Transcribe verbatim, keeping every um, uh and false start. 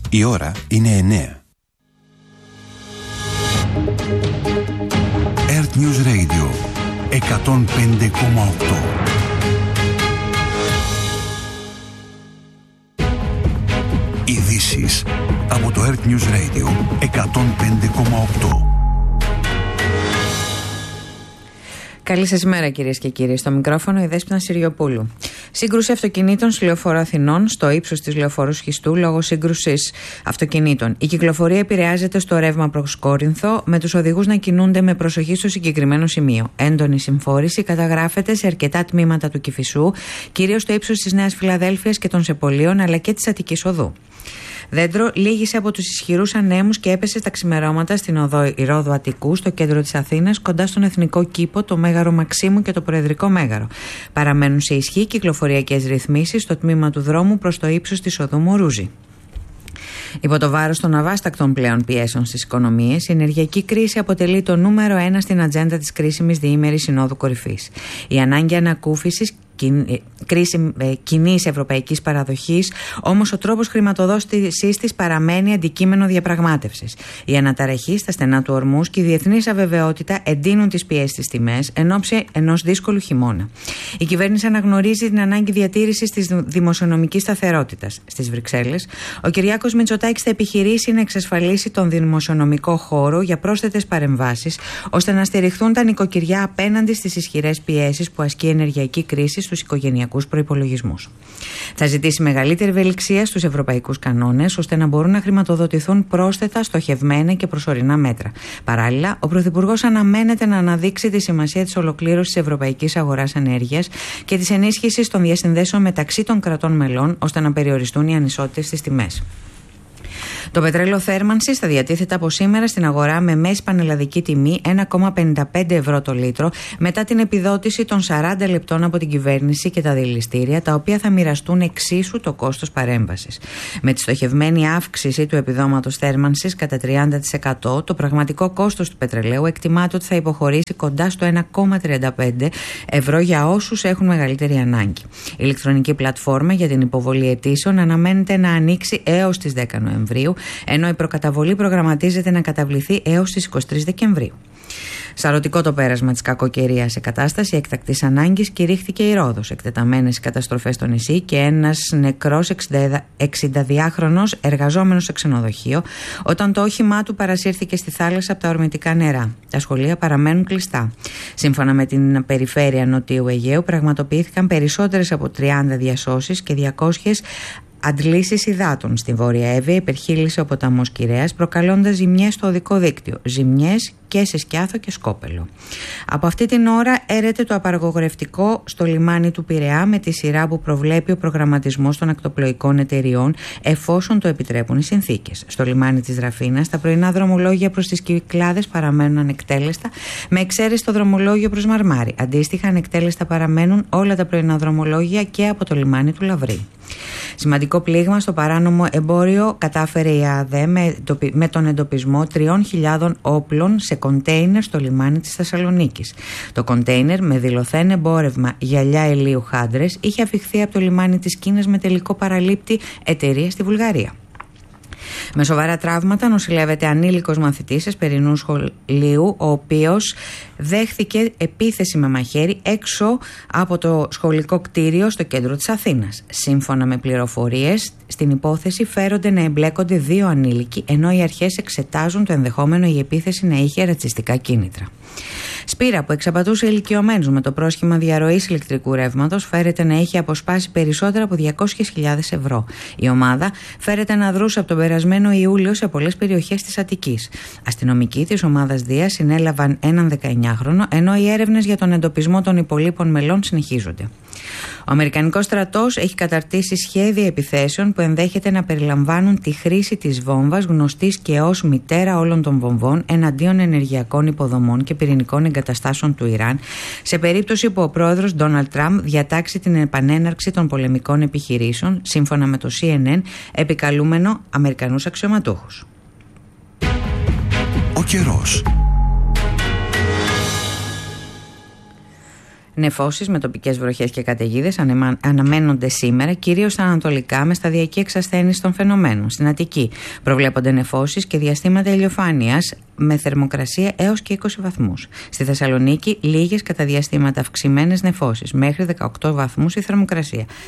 Η ώρα είναι εννέα. Earth News Radio εκατόν πέντε κόμμα οκτώ. Ειδήσεις από το Earth News Radio εκατόν πέντε κόμμα οκτώ. Καλή σας ημέρα, κυρίες και κύριοι. Στο μικρόφωνο η Δέσποινα Συριοπούλου. Σύγκρουση αυτοκινήτων στη λεωφόρο Αθηνών, στο ύψος της λεωφόρου Σχιστού, λόγω σύγκρουσης αυτοκινήτων. Η κυκλοφορία επηρεάζεται στο ρεύμα προς Κόρινθο, με τους οδηγούς να κινούνται με προσοχή στο συγκεκριμένο σημείο. Έντονη συμφόρηση καταγράφεται σε αρκετά τμήματα του Κηφισού, κυρίως στο ύψος της Νέας Φιλαδέλφειας και των Σεπολίων, αλλά και της Αττικής Οδού. Δέντρο λύγησε από τους ισχυρούς ανέμους και έπεσε στα ξημερώματα στην οδό Ηρώδου Αττικού, στο κέντρο της Αθήνας, κοντά στον Εθνικό Κήπο, το Μέγαρο Μαξίμου και το Προεδρικό Μέγαρο. Παραμένουν σε ισχύ κυκλοφοριακές ρυθμίσεις στο τμήμα του δρόμου προς το ύψος της οδού Μορούζη. Υπό το βάρος των αβάστακτων πλέον πιέσεων στις οικονομίες, η ενεργειακή κρίση αποτελεί το νούμερο ένα στην ατζέντα της κρίσιμης διήμερης Συνόδου Κορυφής. Η ανάγκη ανακούφισης κοινής ευρωπαϊκής παραδοχής, όμως ο τρόπος χρηματοδότησής της παραμένει αντικείμενο διαπραγμάτευσης. Η αναταραχή στα στενά του ορμούς και η διεθνής αβεβαιότητα εντείνουν τις πιέσεις στις τιμές εν ώψη ενός δύσκολου χειμώνα. Η κυβέρνηση αναγνωρίζει την ανάγκη διατήρησης της δημοσιονομικής σταθερότητας. Στις Βρυξέλλες, ο Κυριάκος Μητσοτάκης θα επιχειρήσει να εξασφαλίσει τον δημοσιονομικό χώρο για πρόσθετες παρεμβάσεις, ώστε να στηριχθούν τα νοικοκυριά απέναντι στις ισχυρές πιέσεις που ασκεί η ενεργειακή κρίση στους οικογενειακούς προϋπολογισμούς. Θα ζητήσει μεγαλύτερη ευελιξία στους ευρωπαϊκούς κανόνες, ώστε να μπορούν να χρηματοδοτηθούν πρόσθετα, στοχευμένα και προσωρινά μέτρα. Παράλληλα, ο Πρωθυπουργός αναμένεται να αναδείξει τη σημασία της ολοκλήρωσης της ευρωπαϊκής αγοράς ενέργειας και της ενίσχυσης των διασυνδέσεων μεταξύ των κρατών μελών, ώστε να περιοριστούν οι ανισότητες στις τιμές. Το πετρέλαιο θέρμανσης θα διατίθεται από σήμερα στην αγορά με μέση πανελλαδική τιμή ένα κόμμα πενήντα πέντε ευρώ το λίτρο, μετά την επιδότηση των σαράντα λεπτών από την κυβέρνηση και τα δηληστήρια, τα οποία θα μοιραστούν εξίσου το κόστος παρέμβασης. Με τη στοχευμένη αύξηση του επιδόματος θέρμανσης κατά τριάντα τοις εκατό, το πραγματικό κόστος του πετρελαίου εκτιμάται ότι θα υποχωρήσει κοντά στο ένα κόμμα τριάντα πέντε ευρώ για όσους έχουν μεγαλύτερη ανάγκη. Η ηλεκτρονική πλατφόρμα για την υποβολή αιτήσεων αναμένεται να ανοίξει έως τις δέκα Νοεμβρίου, ενώ η προκαταβολή προγραμματίζεται να καταβληθεί έως τις είκοσι τρεις Δεκεμβρίου. Σαρωτικό το πέρασμα της κακοκαιρίας σε κατάσταση έκτακτης ανάγκης κηρύχθηκε η Ρόδος. Εκτεταμένες οι καταστροφές στο νησί και ένας νεκρός εξηνταδυάχρονος εργαζόμενος σε ξενοδοχείο, όταν το όχημά του παρασύρθηκε στη θάλασσα από τα ορμητικά νερά. Τα σχολεία παραμένουν κλειστά. Σύμφωνα με την περιφέρεια Νοτιού Αιγαίου, πραγματοποιήθηκαν περισσότερες από τριάντα διασώσεις και διακόσιες αντλήσεις υδάτων. Στη Βόρεια Εύβοια υπερχείλησε ο ποταμός Κυραιάς, προκαλώντας ζημιές στο οδικό δίκτυο. Ζημιές και σε Σκιάθο και Σκόπελο. Από αυτή την ώρα έρεται το απαργογορευτικό στο λιμάνι του Πειραιά, με τη σειρά που προβλέπει ο προγραμματισμός των ακτοπλοϊκών εταιριών, εφόσον το επιτρέπουν οι συνθήκες. Στο λιμάνι της Ραφίνας, τα πρωινά δρομολόγια προς τις Κυκλάδες παραμένουν ανεκτέλεστα, με εξαίρεση το δρομολόγιο προς Μαρμάρι. Αντίστοιχα, ανεκτέλεστα παραμένουν όλα τα πρωινά δρομολόγια και από το λιμάνι του Λαβρή. Σημαντικό πλήγμα στο παράνομο εμπόριο κατάφερε η ΑΔΕ με τον εντοπισμό τριών χιλιάδων όπλων σε κοντέινερ στο λιμάνι της Θεσσαλονίκης. Το κοντέινερ με δηλωθέν εμπόρευμα γυαλιά ελίου Χάντρες είχε αφιχθεί από το λιμάνι της Κίνας με τελικό παραλήπτη εταιρεία στη Βουλγαρία. Με σοβαρά τραύματα νοσηλεύεται ανήλικος μαθητής Εσπερινού σχολείου, ο οποίος δέχθηκε επίθεση με μαχαίρι έξω από το σχολικό κτίριο στο κέντρο της Αθήνας. Σύμφωνα με πληροφορίες, στην υπόθεση φέρονται να εμπλέκονται δύο ανήλικοι, ενώ οι αρχές εξετάζουν το ενδεχόμενο η επίθεση να είχε ρατσιστικά κίνητρα. Σπύρα, που εξαπατούσε ηλικιωμένους με το πρόσχημα διαρροής ηλεκτρικού ρεύματος, φέρεται να έχει αποσπάσει περισσότερα από διακόσιες χιλιάδες ευρώ. Η ομάδα φέρεται να δρούσε από τον περασμένο Ιούλιο σε πολλές περιοχές της Αττικής. Αστυνομικοί της ομάδας Δία συνέλαβαν έναν δεκαεννιάχρονο, ενώ οι έρευνες για τον εντοπισμό των υπολείπων μελών συνεχίζονται. Ο Αμερικανικός στρατός έχει καταρτήσει σχέδια επιθέσεων που ενδέχεται να περιλαμβάνουν τη χρήση της βόμβας, γνωστής και ως μητέρα όλων των βομβών, εναντίον ενεργειακών υποδομών και πυρηνικών εγκαταστάσεων του Ιράν, σε περίπτωση που ο πρόεδρος Ντόναλντ Τραμπ διατάξει την επανέναρξη των πολεμικών επιχειρήσεων, σύμφωνα με το σι εν εν, επικαλούμενο Αμερικανούς αξιωματούχους. Ο καιρός. Νεφώσεις με τοπικές βροχές και καταιγίδες αναμένονται σήμερα, κυρίως στα ανατολικά, με σταδιακή εξασθένιση των φαινομένων. Στην Αττική προβλέπονται νεφώσεις και διαστήματα ηλιοφάνειας με θερμοκρασία έως και είκοσι βαθμούς. Στη Θεσσαλονίκη λίγες κατά διαστήματα αυξημένες νεφώσεις, μέχρι δεκαοκτώ βαθμούς η θερμοκρασία.